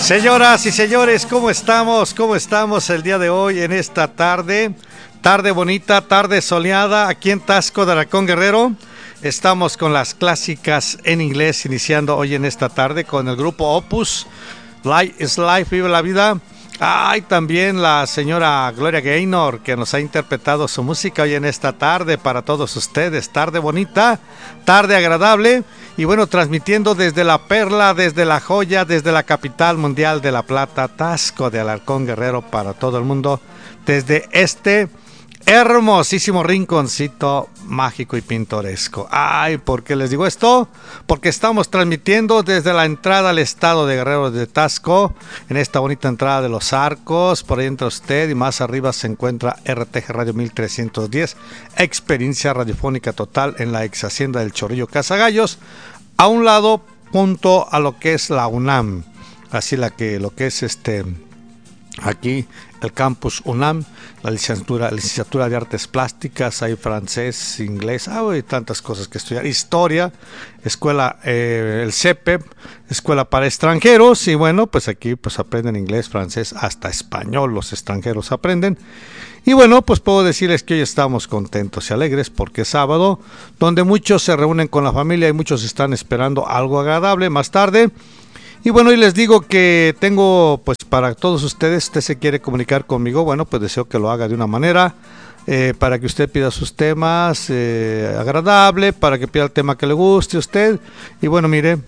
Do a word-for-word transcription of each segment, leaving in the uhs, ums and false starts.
Señoras y señores, ¿cómo estamos? ¿Cómo estamos el día de hoy en esta tarde? Tarde bonita, tarde soleada, aquí en Taxco de Alarcón Guerrero. Estamos con las clásicas en inglés, iniciando hoy en esta tarde con el grupo Opus. Life is Life, vive la vida. Hay ah, también la señora Gloria Gaynor, que nos ha interpretado su música hoy en esta tarde para todos ustedes. Tarde bonita, tarde agradable. Y bueno, transmitiendo desde la perla, desde la joya, desde la capital mundial de la plata, Taxco de Alarcón Guerrero, para todo el mundo, desde este hermosísimo rinconcito mágico y pintoresco. Ay, ¿por qué les digo esto? Porque estamos transmitiendo desde la entrada al estado de Guerrero de Taxco, en esta bonita entrada de los Arcos. Por ahí entra usted y más arriba se encuentra R T G Radio mil trescientos diez, experiencia radiofónica total en la ex hacienda del Chorrillo Casagallos, a un lado junto a lo que es la UNAM, así la que lo que es este aquí el campus UNAM, la licenciatura, licenciatura de artes plásticas, hay francés, inglés, hay tantas cosas que estudiar, historia, escuela, eh, el C E P E, escuela para extranjeros, y bueno, pues aquí pues aprenden inglés, francés, hasta español los extranjeros aprenden. Y bueno, pues puedo decirles que hoy estamos contentos y alegres porque es sábado, donde muchos se reúnen con la familia y muchos están esperando algo agradable más tarde. Y bueno, y les digo que tengo, pues para todos ustedes, usted se quiere comunicar conmigo, bueno, pues deseo que lo haga de una manera, eh, para que usted pida sus temas, eh, agradable, para que pida el tema que le guste a usted. Y bueno, mire,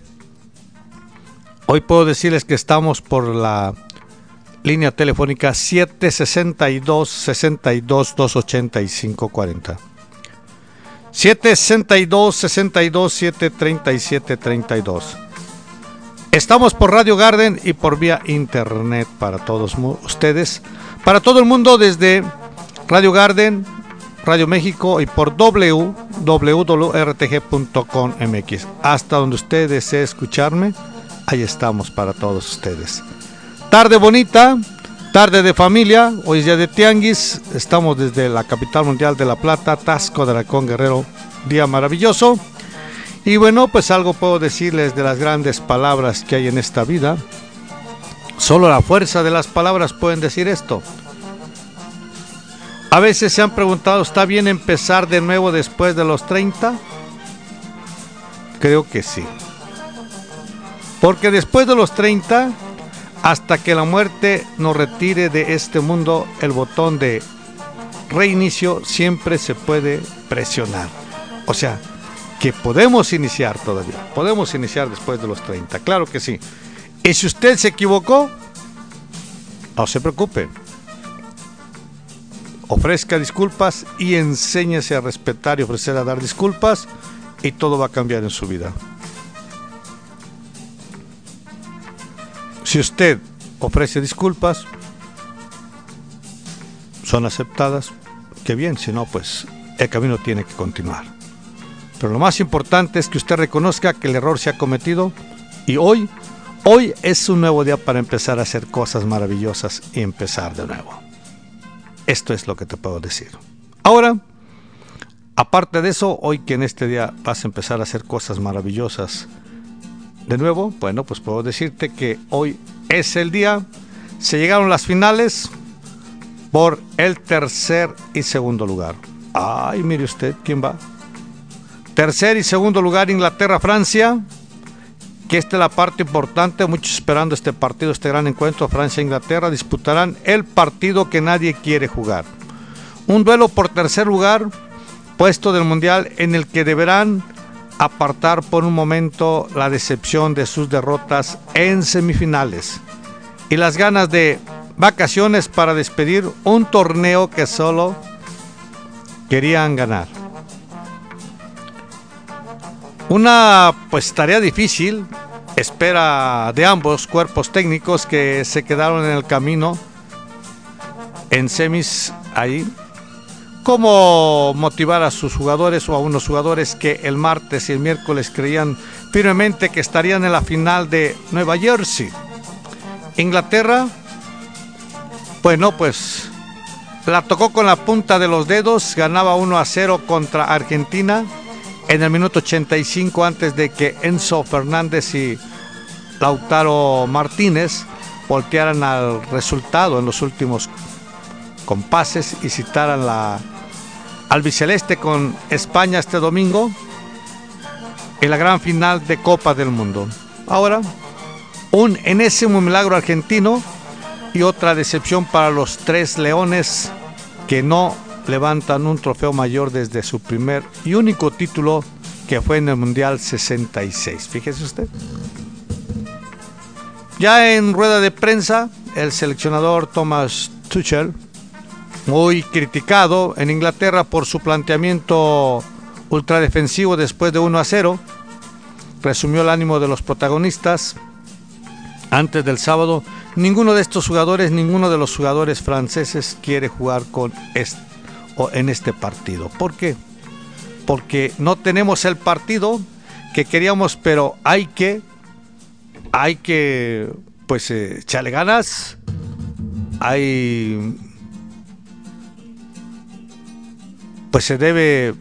hoy puedo decirles que estamos por la línea telefónica siete sesenta y dos, sesenta y dos, doscientos ochenta y cinco cuarenta. siete sesenta y dos, sesenta y dos, setecientos treinta y siete treinta y dos. Estamos por Radio Garden y por vía internet para todos ustedes, para todo el mundo, desde Radio Garden, Radio México y por w w w punto r t g punto com m x. Hasta donde usted desee escucharme, ahí estamos para todos ustedes. Tarde bonita, tarde de familia, hoy es día de tianguis, estamos desde la capital mundial de la plata, Taxco de Alarcón Guerrero, día maravilloso. Y bueno, pues algo puedo decirles de las grandes palabras que hay en esta vida. Solo la fuerza de las palabras pueden decir esto. A veces se han preguntado, ¿está bien empezar de nuevo después de los treinta? Creo que sí. Porque después de los treinta, hasta que la muerte nos retire de este mundo, el botón de reinicio siempre se puede presionar. O sea, que podemos iniciar todavía, podemos iniciar después de los treinta, claro que sí. Y si usted se equivocó, no se preocupe, ofrezca disculpas y enséñese a respetar y ofrecer a dar disculpas, y todo va a cambiar en su vida. Si usted ofrece disculpas, son aceptadas, qué bien, si no, pues el camino tiene que continuar. Pero lo más importante es que usted reconozca que el error se ha cometido y hoy, hoy es un nuevo día para empezar a hacer cosas maravillosas y empezar de nuevo. Esto es lo que te puedo decir. Ahora, aparte de eso, hoy que en este día vas a empezar a hacer cosas maravillosas de nuevo, bueno, pues puedo decirte que hoy es el día, se llegaron las finales por el tercer y segundo lugar. Ay, mire usted, ¿quién va? Tercer y segundo lugar, Inglaterra-Francia, que esta es la parte importante, muchos esperando este partido, este gran encuentro. Francia e Inglaterra disputarán el partido que nadie quiere jugar. Un duelo por tercer lugar, puesto del Mundial, en el que deberán apartar por un momento la decepción de sus derrotas en semifinales y las ganas de vacaciones para despedir un torneo que solo querían ganar. Una pues tarea difícil espera de ambos cuerpos técnicos que se quedaron en el camino en semis ahí. Cómo motivar a sus jugadores o a unos jugadores que el martes y el miércoles creían firmemente que estarían en la final de Nueva Jersey. Inglaterra, bueno, pues la tocó con la punta de los dedos, ganaba uno a cero contra Argentina en el minuto ochenta y cinco, antes de que Enzo Fernández y Lautaro Martínez voltearan al resultado en los últimos compases y citaran la albiceleste con España este domingo en la gran final de Copa del Mundo. Ahora, un enésimo milagro argentino y otra decepción para los tres leones que no levantan un trofeo mayor desde su primer y único título, que fue en el Mundial sesenta y seis. Fíjese usted. Ya en rueda de prensa, el seleccionador Thomas Tuchel, muy criticado en Inglaterra por su planteamiento ultradefensivo después de uno a cero, resumió el ánimo de los protagonistas antes del sábado. Ninguno de estos jugadores, ninguno de los jugadores franceses quiere jugar con este, o en este partido. ¿Por qué? Porque no tenemos el partido que queríamos, pero hay que, hay que, pues, eh, echarle ganas. Hay, pues se debe,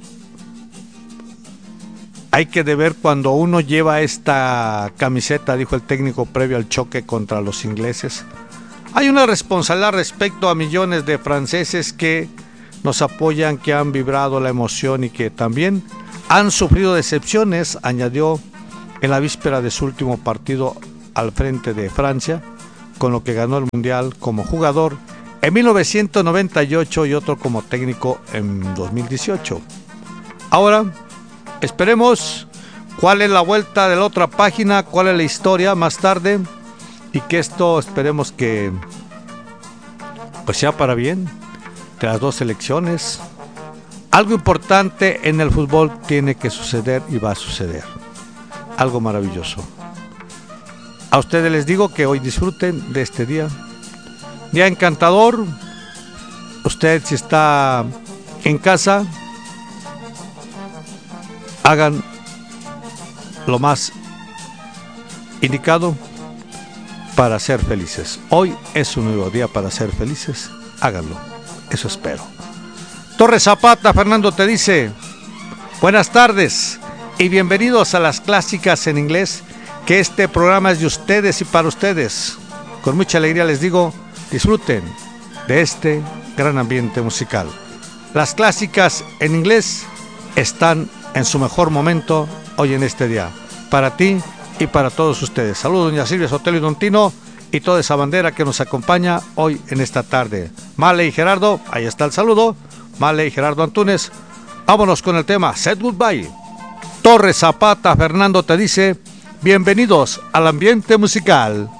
hay que deber cuando uno lleva esta camiseta, dijo el técnico previo al choque contra los ingleses. Hay una responsabilidad respecto a millones de franceses que nos apoyan, que han vibrado la emoción y que también han sufrido decepciones, añadió en la víspera de su último partido al frente de Francia, con lo que ganó el Mundial como jugador en mil novecientos noventa y ocho y otro como técnico en dos mil dieciocho. Ahora, esperemos cuál es la vuelta de la otra página, cuál es la historia más tarde, y que esto esperemos que pues sea para bien de las dos selecciones. Algo importante en el fútbol tiene que suceder y va a suceder. Algo maravilloso. A ustedes les digo que hoy disfruten de este día. Día encantador. Usted, si está en casa, hagan lo más indicado para ser felices. Hoy es un nuevo día para ser felices. Háganlo. Eso espero. Torres Zapata, Fernando te dice: buenas tardes y bienvenidos a las clásicas en inglés, que este programa es de ustedes y para ustedes. Con mucha alegría les digo, disfruten de este gran ambiente musical. Las clásicas en inglés están en su mejor momento hoy en este día, para ti y para todos ustedes. Saludos, doña Silvia Sotelo y don Tino y toda esa bandera que nos acompaña hoy en esta tarde. Male y Gerardo, ahí está el saludo. Male y Gerardo Antunes. Vámonos con el tema Said Goodbye. Torres Zapata, Fernando te dice: bienvenidos al ambiente musical.